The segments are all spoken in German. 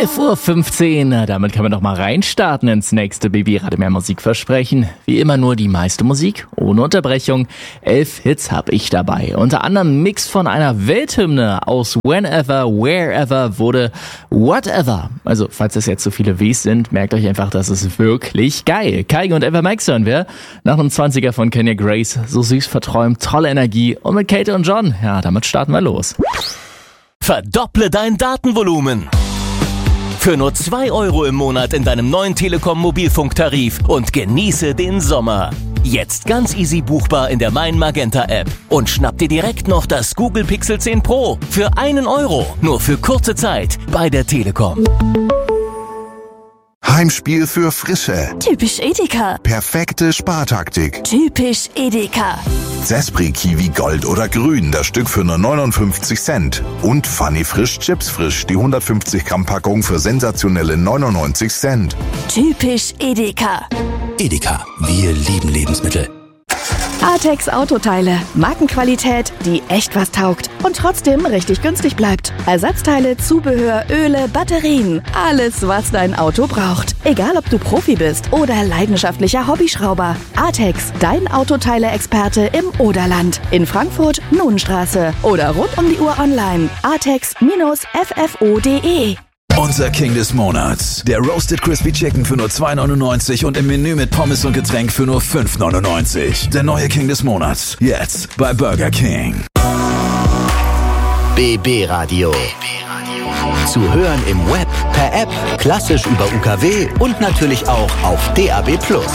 11:15 Uhr, damit kann man doch mal reinstarten ins nächste BB Radio Mehr Musik versprechen. Wie immer nur die meiste Musik, ohne Unterbrechung. 11 Hits hab ich dabei. Unter anderem Mix von einer Welthymne. Aus Whenever, Wherever wurde Whatever. Also, falls das jetzt so viele Ws sind, merkt euch einfach, das ist wirklich geil. Kygo und Eva Max hören wir. Nach einem 20er von Kenya Grace. So süß verträumt, tolle Energie. Und mit Kate und John, ja, damit starten wir los. Verdopple dein Datenvolumen. Für nur 2 Euro im Monat in deinem neuen Telekom-Mobilfunktarif und genieße den Sommer. Jetzt ganz easy buchbar in der Mein Magenta App. Und schnapp dir direkt noch das Google Pixel 10 Pro für 1 Euro. Nur für kurze Zeit bei der Telekom. Heimspiel für Frische. Typisch Edeka. Perfekte Spartaktik. Typisch Edeka. Zespri Kiwi Gold oder Grün, das Stück für nur 59 Cent. Und Funny Frisch Chips Frisch, die 150 Gramm Packung für sensationelle 99 Cent. Typisch Edeka. Edeka, wir lieben Lebensmittel. Artex Autoteile. Markenqualität, die echt was taugt und trotzdem richtig günstig bleibt. Ersatzteile, Zubehör, Öle, Batterien. Alles, was dein Auto braucht. Egal, ob du Profi bist oder leidenschaftlicher Hobbyschrauber. Artex, dein Autoteile-Experte im Oderland. In Frankfurt, Nunenstraße oder rund um die Uhr online. artex-ffo.de. Unser King des Monats. Der Roasted Crispy Chicken für nur 2,99 und im Menü mit Pommes und Getränk für nur 5,99. Der neue King des Monats. Jetzt bei Burger King. BB Radio. Zu hören im Web, per App, klassisch über UKW und natürlich auch auf DAB+.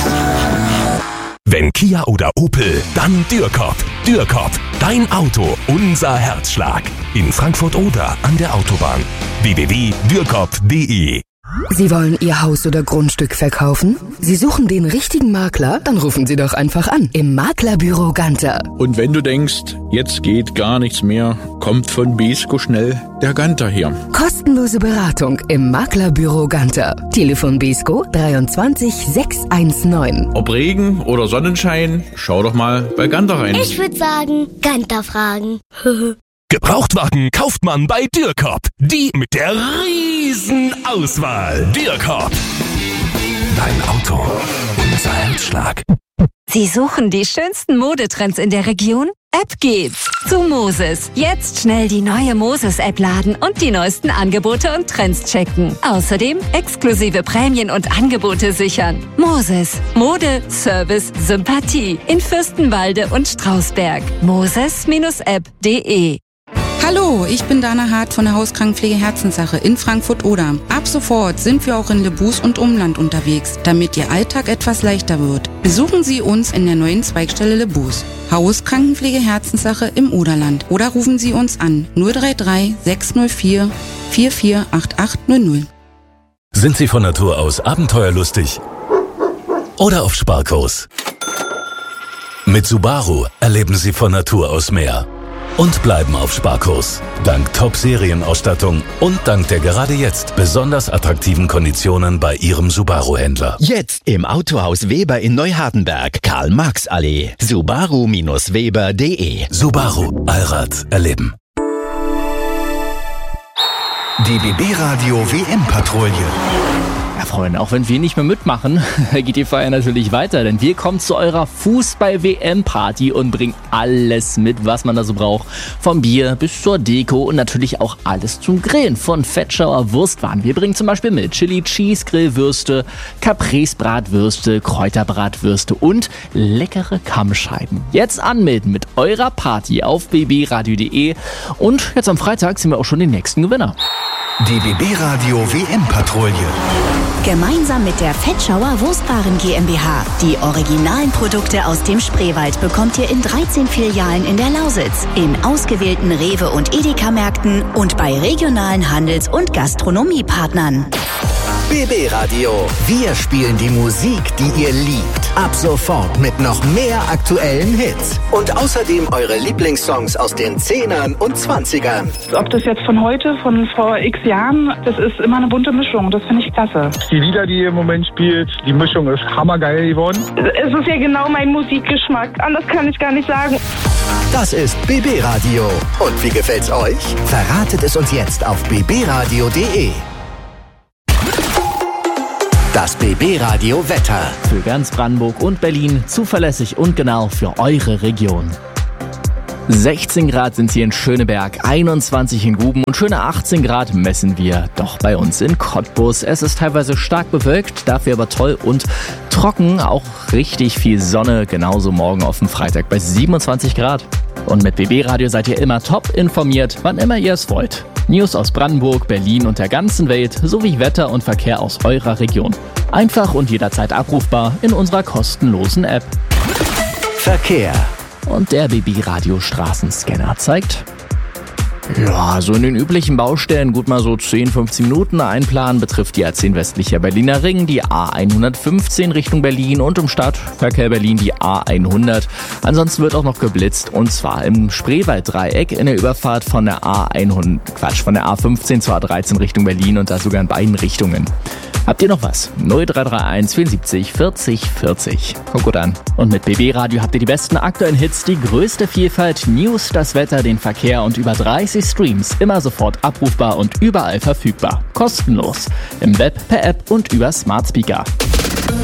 Wenn Kia oder Opel, dann Dürkop. Dürkop, dein Auto, unser Herzschlag. In Frankfurt oder an der Autobahn. www.dürkop.de. Sie wollen Ihr Haus oder Grundstück verkaufen? Sie suchen den richtigen Makler? Dann rufen Sie doch einfach an im Maklerbüro Ganter. Und wenn du denkst, jetzt geht gar nichts mehr, kommt von Besko schnell der Ganter her. Kostenlose Beratung im Maklerbüro Ganter. Telefon Besko 23 619. Ob Regen oder Sonnenschein, schau doch mal bei Ganter rein. Ich würde sagen, Ganter fragen. Gebrauchtwagen kauft man bei Dürkop. Die mit der riesen Auswahl. Dürkop. Dein Auto, unser Herzschlag. Sie suchen die schönsten Modetrends in der Region? Ab geht's zu Moses. Jetzt schnell die neue Moses-App laden und die neuesten Angebote und Trends checken. Außerdem exklusive Prämien und Angebote sichern. Moses. Mode, Service, Sympathie. In Fürstenwalde und Strausberg. Moses-app.de. Hallo, ich bin Dana Hart von der Hauskrankenpflege Herzenssache in Frankfurt-Oder. Ab sofort sind wir auch in Lebus und Umland unterwegs, damit Ihr Alltag etwas leichter wird. Besuchen Sie uns in der neuen Zweigstelle Lebus. Hauskrankenpflege Herzenssache im Oderland. Oder rufen Sie uns an 033 604 448800. Sind Sie von Natur aus abenteuerlustig oder auf Sparkurs? Mit Subaru erleben Sie von Natur aus mehr. Und bleiben auf Sparkurs. Dank Top-Serienausstattung und dank der gerade jetzt besonders attraktiven Konditionen bei Ihrem Subaru-Händler. Jetzt im Autohaus Weber in Neuhardenberg, Karl-Marx-Allee. Subaru-Weber.de. Subaru. Allrad erleben. Die BB Radio WM-Patrouille. Ja, Freunde, auch wenn wir nicht mehr mitmachen, geht die Feier natürlich weiter, denn wir kommen zu eurer Fußball-WM-Party und bringen alles mit, was man da so braucht. Vom Bier bis zur Deko und natürlich auch alles zum Grillen. Von Fettschauer Wurstwaren. Wir bringen zum Beispiel mit Chili Cheese Grillwürste, Caprese Bratwürste, Kräuterbratwürste und leckere Kammscheiben. Jetzt anmelden mit eurer Party auf bbradio.de und jetzt am Freitag sind wir auch schon den nächsten Gewinner. Die BB Radio WM-Patrouille. Gemeinsam mit der Fettschauer Wurstwaren GmbH. Die originalen Produkte aus dem Spreewald bekommt ihr in 13 Filialen in der Lausitz, in ausgewählten Rewe- und Edeka-Märkten und bei regionalen Handels- und Gastronomiepartnern. BB Radio. Wir spielen die Musik, die ihr liebt. Ab sofort mit noch mehr aktuellen Hits. Und außerdem eure Lieblingssongs aus den 10ern und 20ern. Ob das jetzt von heute, von vor x Jahren, das ist immer eine bunte Mischung. Das finde ich klasse. Die Lieder, die ihr im Moment spielt, die Mischung ist hammergeil geworden. Es ist ja genau mein Musikgeschmack. Anders kann ich gar nicht sagen. Das ist BB Radio. Und wie gefällt's euch? Verratet es uns jetzt auf bbradio.de. Das BB Radio Wetter. Für ganz Brandenburg und Berlin zuverlässig und genau für eure Region. 16 Grad sind hier in Schöneberg, 21 in Guben und schöne 18 Grad messen wir doch bei uns in Cottbus. Es ist teilweise stark bewölkt, dafür aber toll und trocken, auch richtig viel Sonne, genauso morgen auf dem Freitag bei 27 Grad. Und mit BB Radio seid ihr immer top informiert, wann immer ihr es wollt. News aus Brandenburg, Berlin und der ganzen Welt sowie Wetter und Verkehr aus eurer Region. Einfach und jederzeit abrufbar in unserer kostenlosen App. Verkehr. Und der BB Radio Straßenscanner zeigt, ja, so in den üblichen Baustellen gut mal so 10, 15 Minuten einplanen, betrifft die A10 westlicher Berliner Ring, die A115 Richtung Berlin und im Stadtverkehr Berlin die A100. Ansonsten wird auch noch geblitzt und zwar im Spreewalddreieck in der Überfahrt von der von der A15 zur A13 Richtung Berlin und da sogar in beiden Richtungen. Habt ihr noch was? 0331 74 40 40. Kommt gut an. Und mit BB Radio habt ihr die besten aktuellen Hits, die größte Vielfalt, News, das Wetter, den Verkehr und über 30 Streams. Immer sofort abrufbar und überall verfügbar. Kostenlos. Im Web, per App und über Smart Speaker.